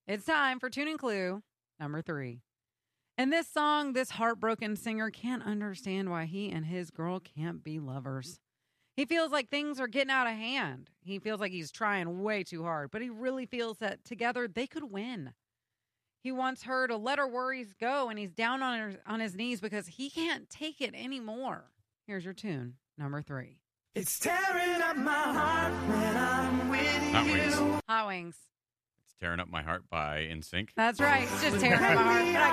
It's time for Tuning Clue number 3. In this song, this heartbroken singer can't understand why he and his girl can't be lovers. He feels like things are getting out of hand. He feels like he's trying way too hard, but he really feels that together they could win. He wants her to let her worries go, and he's down on his knees because he can't take it anymore. Here's your tune, number 3. It's tearing up my heart when I'm with Hot you. Wings. Hot Wings. It's Tearing Up My Heart by NSYNC. That's right. It's just tearing up my heart.